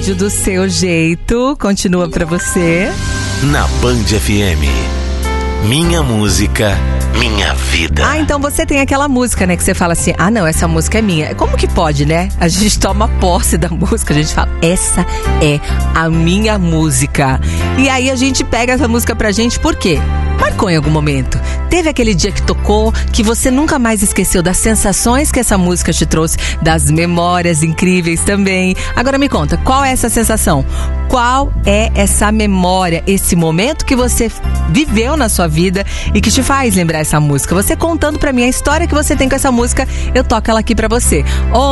Do seu jeito, continua pra você. Na Band FM. Minha música, minha vida. Ah, então você tem aquela música, né, que você fala assim, ah não, essa música é minha. Como que pode, né? A gente toma posse da música, a gente fala, essa é a minha música. E aí a gente pega essa música pra gente, por quê? Marcou em algum momento. Teve aquele dia que tocou, que você nunca mais esqueceu das sensações que essa música te trouxe, das memórias incríveis também. Agora me conta, qual é essa sensação? Qual é essa memória, esse momento que você viveu na sua vida e que te faz lembrar essa música? Você contando pra mim a história que você tem com essa música, eu toco ela aqui pra você.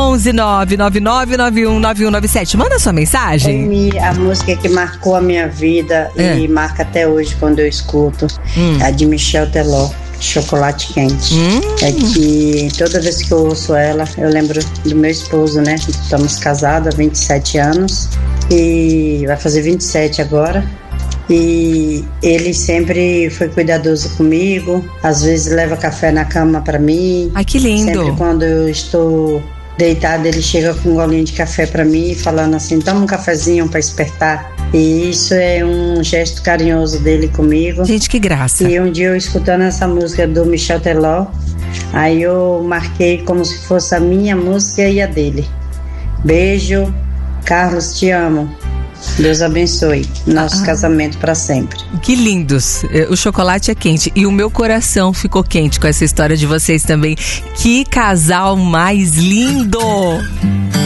11999919197. Manda sua mensagem. A música que marcou a minha vida e marca até hoje quando eu escuto. A de Michel Teló, Chocolate Quente. É que toda vez que eu ouço ela, eu lembro do meu esposo, né? Estamos casados há 27 anos e vai fazer 27 agora. E ele sempre foi cuidadoso comigo, às vezes leva café na cama pra mim. Ai, que lindo! Sempre quando eu estou deitada, ele chega com um golinho de café pra mim, falando assim, toma um cafezinho pra despertar. E isso é um gesto carinhoso dele comigo. Gente, que graça. E um dia eu escutando essa música do Michel Teló, aí eu marquei como se fosse a minha música e a dele. Beijo, Carlos, te amo. Deus abençoe nosso casamento para sempre. Que lindos. O chocolate é quente e o meu coração ficou quente com essa história de vocês também. Que casal mais lindo!